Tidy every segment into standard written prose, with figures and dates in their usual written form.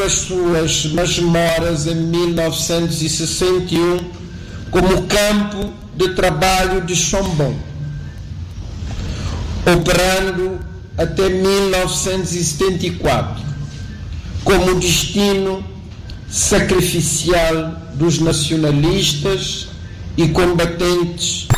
as suas masmoras em 1961 como campo de trabalho de Chombon, operando até 1974 como destino sacrificial dos nacionalistas e combatentes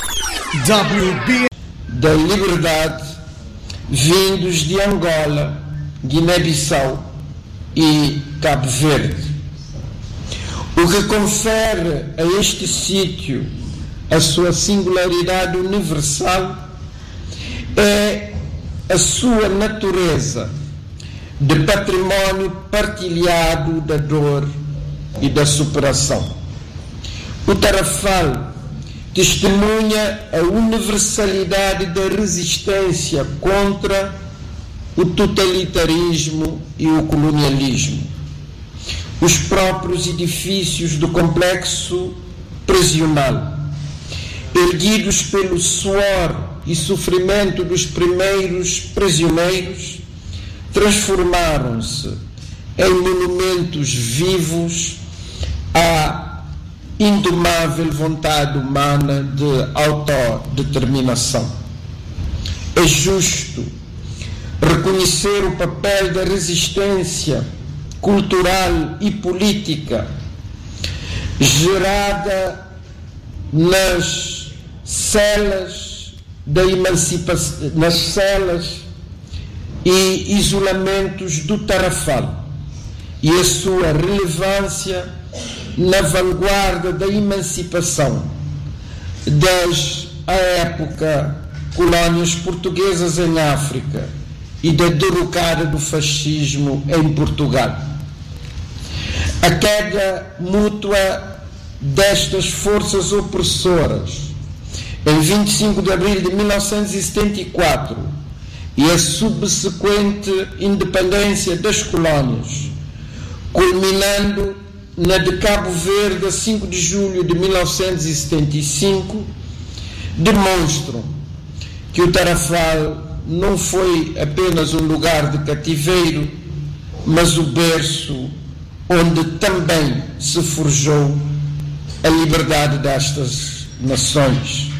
da liberdade vindos de Angola, Guiné-Bissau e Cabo Verde. O que confere a este sítio a sua singularidade universal é a sua natureza de património partilhado da dor e da superação. O Tarrafal testemunha a universalidade da resistência contra o totalitarismo e o colonialismo. Os próprios edifícios do complexo prisional, erguidos pelo suor e sofrimento dos primeiros prisioneiros, transformaram-se em monumentos vivos à indomável vontade humana de autodeterminação. É justo reconhecer o papel da resistência cultural e política gerada nas celas da emancipação, nas celas e isolamentos do Tarrafal, e a sua relevância na vanguarda da emancipação das, à época, colónias portuguesas em África e da derrocada do fascismo em Portugal. A queda mútua destas forças opressoras em 25 de abril de 1974 e a subsequente independência das colónias, culminando na de Cabo Verde a 5 de julho de 1975, demonstram que o Tarrafal não foi apenas um lugar de cativeiro, mas o berço onde também se forjou a liberdade destas nações.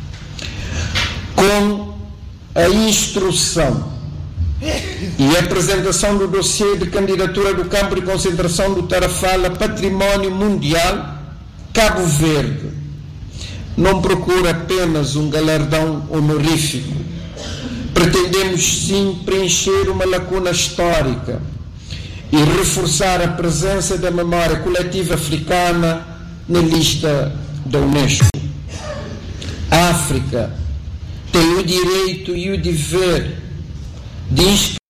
Com a instrução e a apresentação do dossiê de candidatura do campo de concentração do Tarrafal a património mundial, Cabo Verde não procura apenas um galardão honorífico. Pretendemos sim preencher uma lacuna histórica e reforçar a presença da memória coletiva africana na lista da Unesco. A África tem o direito e o dever de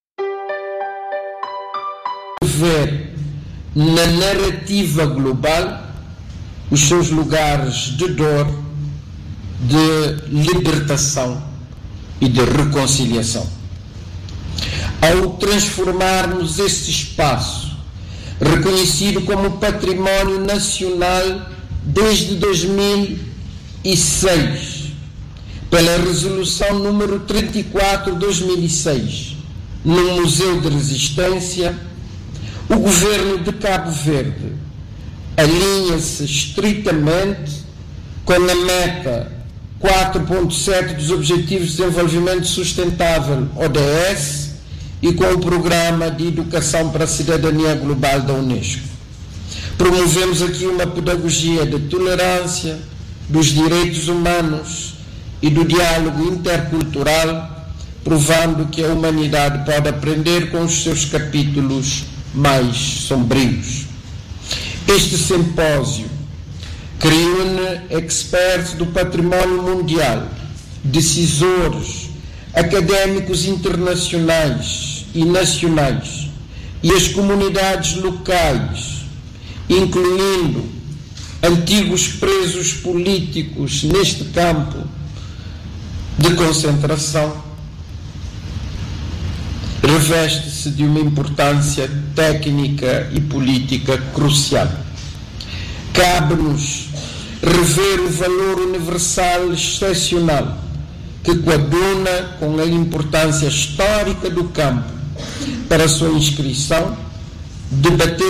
inscrever na narrativa global os seus lugares de dor, de libertação e de reconciliação. Ao transformarmos este espaço, reconhecido como património nacional desde 2006, pela resolução número 34/2006, no Museu de Resistência, o governo de Cabo Verde alinha-se estritamente com a meta 4.7 dos Objetivos de Desenvolvimento Sustentável, ODS, e com o Programa de Educação para a Cidadania Global da Unesco. Promovemos aqui uma pedagogia de tolerância, dos direitos humanos e do diálogo intercultural, provando que a humanidade pode aprender com os seus capítulos mais sombrios. Este simpósio que reúne experts do património mundial, decisores, académicos internacionais e nacionais e as comunidades locais, incluindo antigos presos políticos neste campo de concentração, reveste-se de uma importância técnica e política crucial. Cabe-nos rever o valor universal excepcional que coaduna com a importância histórica do campo para a sua inscrição, debater